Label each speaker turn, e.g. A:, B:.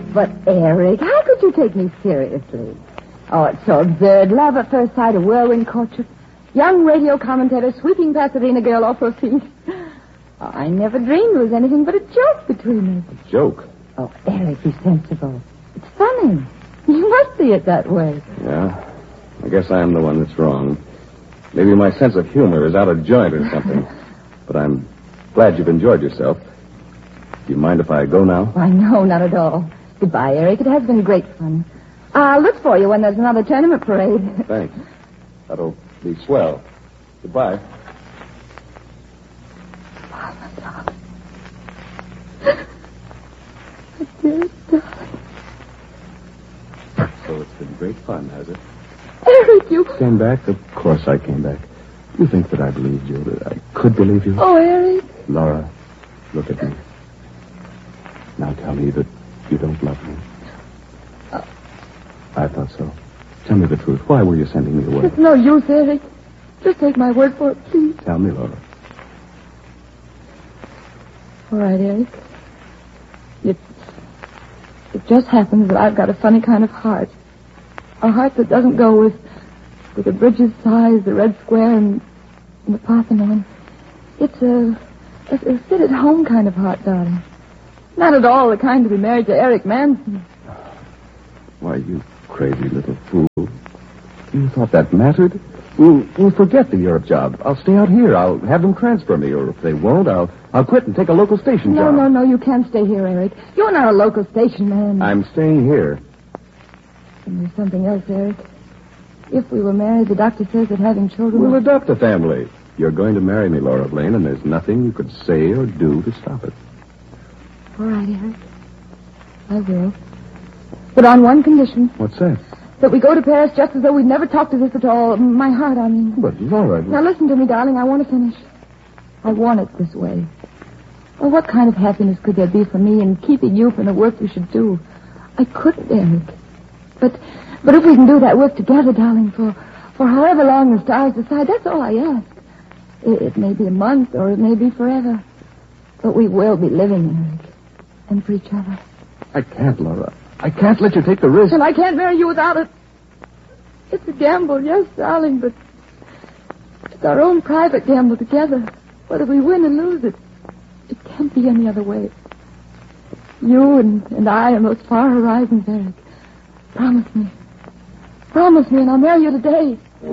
A: But, Eric, how could you take me seriously? Oh, it's so absurd. Love at first sight, a whirlwind courtship. Young radio commentator sweeping Pasadena girl off her feet. Oh, I never dreamed it was anything but a joke between us.
B: A joke?
A: Oh, Eric, be sensible. It's funny. You must see it that way.
B: Yeah. I guess I am the one that's wrong. Maybe my sense of humor is out of joint or something. But I'm glad you've enjoyed yourself. Do you mind if I go now?
A: Why, no, not at all. Goodbye, Eric. It has been great fun. I'll look for you when there's another tournament parade.
B: Thanks. That'll be swell. Goodbye.
A: Oh, my darling. My dearest darling.
B: So it's been great fun, has it?
A: Eric, you...
B: Came back? Of course I came back. You think that I believed you, that I could believe you?
A: Oh, Eric.
B: Laura, look at me. Now tell me that you don't love me. I thought so. Tell me the truth. Why were you sending me away?
A: It's no use, Eric. Just take my word for it, please.
B: Tell me, Laura.
A: All right, Eric. It just happens that I've got a funny kind of heart. A heart that doesn't go with the bridge's size, the red square, and the Parthenon. It's a sit-at-home kind of heart, darling. Not at all the kind to be married to Eric Manson.
B: Why, you crazy little fool. You thought that mattered? We'll forget the Europe job. I'll stay out here. I'll have them transfer me, or if they won't, I'll quit and take a local station job.
A: No, you can't stay here, Eric. You're not a local station man.
B: I'm staying here.
A: And there's something else, Eric. If we were married, the doctor says that having children...
B: We'll adopt a family. You're going to marry me, Laura Blaine, and there's nothing you could say or do to stop it.
A: All right, Eric. I will. But on one condition.
B: What's that?
A: That we go to Paris just as though we'd never talked of this at all. My heart, I mean.
B: But, Laura...
A: Now, listen to me, darling. I want to finish. I want it this way. Well, what kind of happiness could there be for me in keeping you from the work you should do? I couldn't, Eric. But if we can do that work together, darling, for however long the stars decide, that's all I ask. It may be a month or it may be forever. But we will be living, Eric. And for each other.
B: I can't, Laura. I can't let you take the risk.
A: And I can't marry you without it. It's a gamble, yes, darling, but it's our own private gamble together. Whether we win or lose it, it can't be any other way. You and I on those far horizons, Eric. Promise me. Promise me, and I'll marry you today.